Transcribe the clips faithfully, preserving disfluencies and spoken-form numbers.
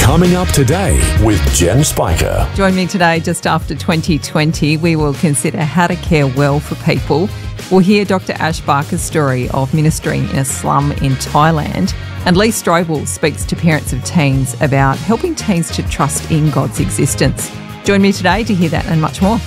Coming up today with Jen Spiker. Join me today just after twenty twenty. We will consider how to care well for people. We'll hear Doctor Ash Barker's story of ministering in a slum in Thailand. And Lee Strobel speaks to parents of teens about helping teens to trust in God's existence. Join me today to hear that and much more.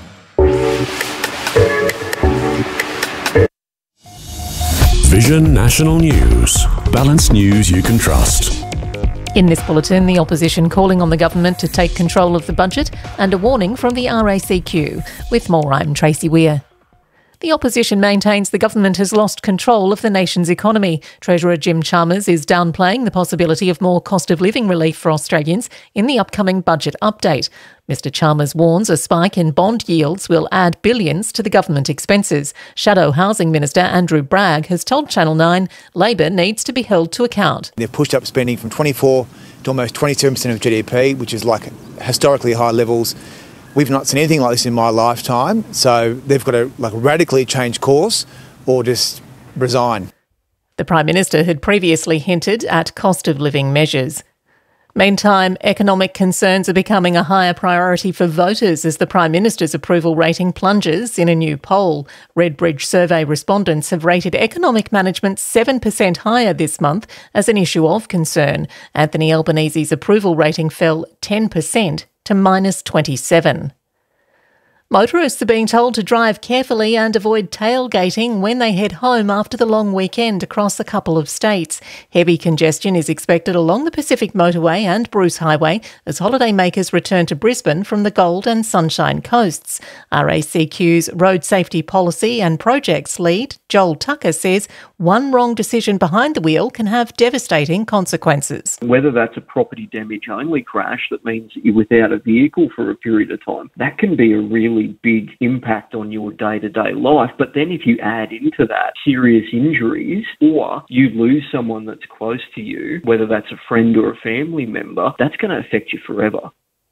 Vision National News. Balanced news you can trust. In this bulletin, the opposition calling on the government to take control of the budget and a warning from the R A C Q. With more, I'm Tracy Weir. The opposition maintains the government has lost control of the nation's economy. Treasurer Jim Chalmers is downplaying the possibility of more cost of living relief for Australians in the upcoming budget update. Mister Chalmers warns a spike in bond yields will add billions to the government expenses. Shadow Housing Minister Andrew Bragg has told Channel nine Labor needs to be held to account. They've pushed up spending from twenty-four to almost twenty-seven percent of G D P, which is like historically high levels. We've not seen anything like this in my lifetime, so they've got to like radically change course or just resign. The Prime Minister had previously hinted at cost of living measures. Meantime, economic concerns are becoming a higher priority for voters as the Prime Minister's approval rating plunges in a new poll. Redbridge survey respondents have rated economic management seven percent higher this month as an issue of concern. Anthony Albanese's approval rating fell ten percent to minus twenty-seven. Motorists are being told to drive carefully and avoid tailgating when they head home after the long weekend across a couple of states. Heavy congestion is expected along the Pacific Motorway and Bruce Highway as holidaymakers return to Brisbane from the Gold and Sunshine Coasts. R A C Q's Road Safety Policy and Projects lead, Joel Tucker, says one wrong decision behind the wheel can have devastating consequences. Whether that's a property damage only crash that means that you're without a vehicle for a period of time, that can be a really big impact on your day-to-day life. But then if you add into that serious injuries or you lose someone that's close to you, whether that's a friend or a family member, that's going to affect you forever.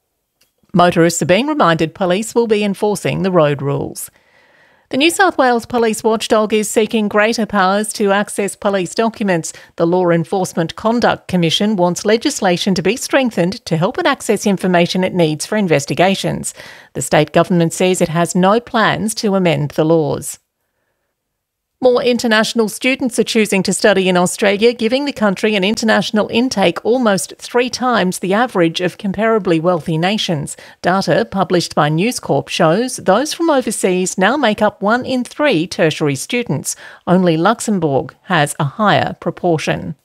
Motorists are being reminded police will be enforcing the road rules. The New South Wales Police Watchdog is seeking greater powers to access police documents. The Law Enforcement Conduct Commission wants legislation to be strengthened to help it access information it needs for investigations. The state government says it has no plans to amend the laws. More international students are choosing to study in Australia, giving the country an international intake almost three times the average of comparably wealthy nations. Data published by News Corp shows those from overseas now make up one in three tertiary students. Only Luxembourg has a higher proportion.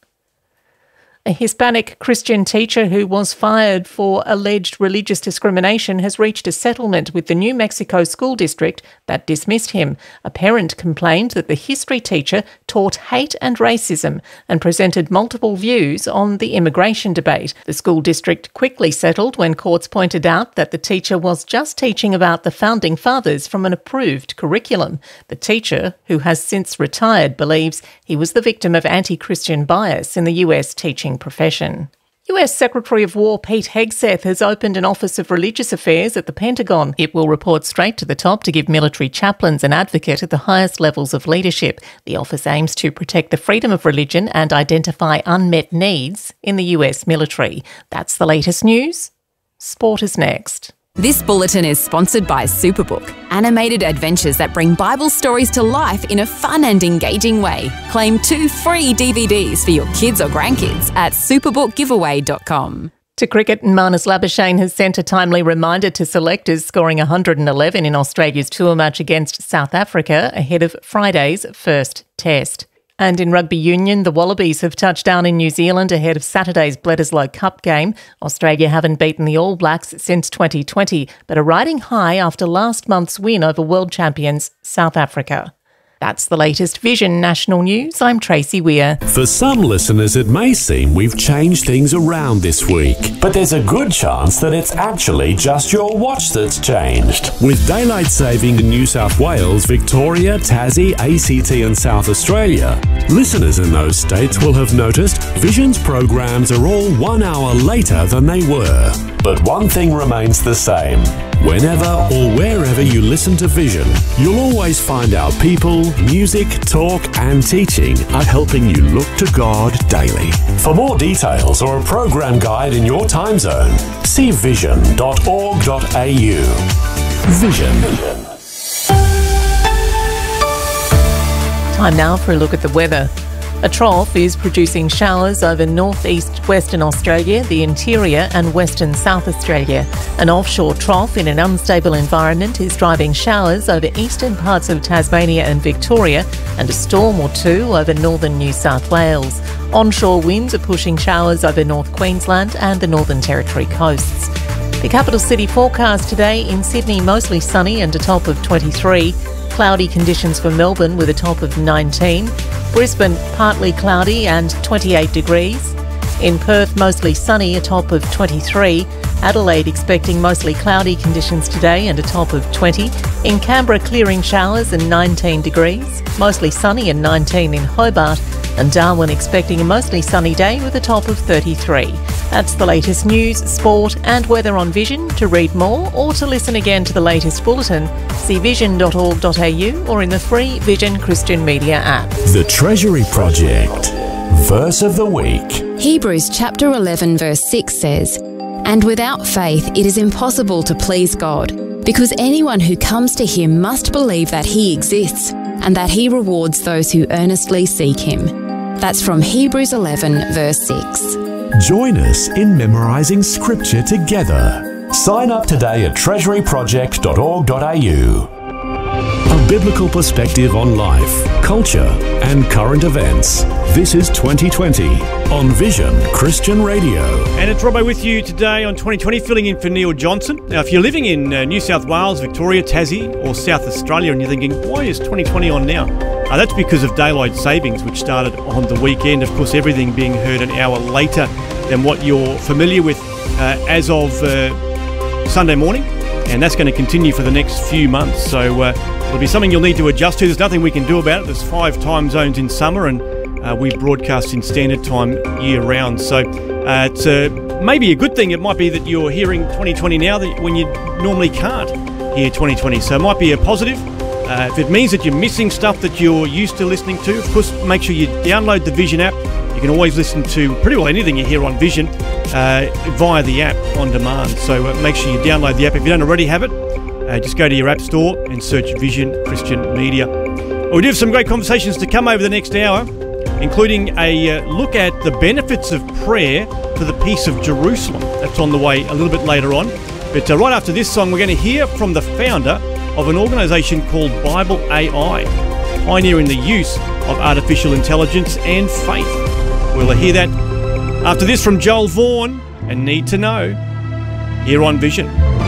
A Hispanic Christian teacher who was fired for alleged religious discrimination has reached a settlement with the New Mexico school district that dismissed him. A parent complained that the history teacher taught hate and racism and presented multiple views on the immigration debate. The school district quickly settled when courts pointed out that the teacher was just teaching about the founding fathers from an approved curriculum. The teacher, who has since retired, believes he was the victim of anti-Christian bias in the U S teaching profession. U S Secretary of War Pete Hegseth has opened an Office of Religious Affairs at the Pentagon. It will report straight to the top to give military chaplains an advocate at the highest levels of leadership. The office aims to protect the freedom of religion and identify unmet needs in the U S military. That's the latest news. Sport is next. This bulletin is sponsored by Superbook, animated adventures that bring Bible stories to life in a fun and engaging way. Claim two free D V Ds for your kids or grandkids at superbook giveaway dot com. To cricket, Marnus Labuschagne has sent a timely reminder to selectors, scoring one hundred eleven in Australia's tour match against South Africa ahead of Friday's first test. And in rugby union, the Wallabies have touched down in New Zealand ahead of Saturday's Bledisloe Cup game. Australia haven't beaten the All Blacks since twenty twenty, but are riding high after last month's win over world champions South Africa. That's the latest Vision National News. I'm Tracy Weir. For some listeners, it may seem we've changed things around this week, but there's a good chance that it's actually just your watch that's changed. With daylight saving in New South Wales, Victoria, Tassie, A C T and South Australia, listeners in those states will have noticed Vision's programs are all one hour later than they were. But one thing remains the same. Whenever or wherever you listen to Vision, you'll always find our people, music, talk and teaching are helping you look to God daily. For more details or a program guide in your time zone, see vision dot org dot a u. Vision. Time now for a look at the weather. A trough is producing showers over northeast Western Australia, the interior and western South Australia. An offshore trough in an unstable environment is driving showers over eastern parts of Tasmania and Victoria, and a storm or two over northern New South Wales. Onshore winds are pushing showers over North Queensland and the Northern Territory coasts. The capital city forecast today: in Sydney mostly sunny and a top of twenty-three. Cloudy conditions for Melbourne with a top of nineteen. Brisbane partly cloudy and twenty-eight degrees. In Perth mostly sunny, a top of twenty-three. Adelaide expecting mostly cloudy conditions today and a top of twenty. In Canberra clearing showers and nineteen degrees. Mostly sunny and nineteen in Hobart. And Darwin expecting a mostly sunny day with a top of thirty-three. That's the latest news, sport and weather on Vision. To read more or to listen again to the latest bulletin, see vision dot org dot a u or in the free Vision Christian Media app. The Treasury Project. Verse of the week. Hebrews chapter eleven verse six says, "And without faith it is impossible to please God, because anyone who comes to him must believe that he exists, and that he rewards those who earnestly seek him." That's from Hebrews eleven verse six. Join us in memorising scripture together. Sign up today at treasury project dot org dot a u. A biblical perspective on life, culture and current events. This is twenty twenty on Vision Christian Radio. And it's Robbo with you today on twenty twenty, filling in for Neil Johnson. Now, if you're living in uh, New South Wales, Victoria, Tassie or South Australia and you're thinking, why is twenty twenty on now? Uh, that's because of daylight savings, which started on the weekend. Of course, everything being heard an hour later than what you're familiar with uh, as of uh, Sunday morning. And that's going to continue for the next few months. So uh, it'll be something you'll need to adjust to. There's nothing we can do about it. There's five time zones in summer, and uh, we broadcast in standard time year round. So uh, it's uh, maybe a good thing. It might be that you're hearing twenty twenty now that when you normally can't hear twenty twenty. So it might be a positive. Uh, if it means that you're missing stuff that you're used to listening to, of course, make sure you download the Vision app. You can always listen to pretty well anything you hear on Vision uh, via the app on demand. So uh, make sure you download the app. If you don't already have it, uh, just go to your app store and search Vision Christian Media. Well, we do have some great conversations to come over the next hour, including a uh, look at the benefits of prayer for the peace of Jerusalem. That's on the way a little bit later on. But uh, right after this song, we're going to hear from the founder of an organisation called Bible A I, pioneering the use of artificial intelligence and faith. We'll hear that after this from Joel Vaughan and Need to Know here on Vision.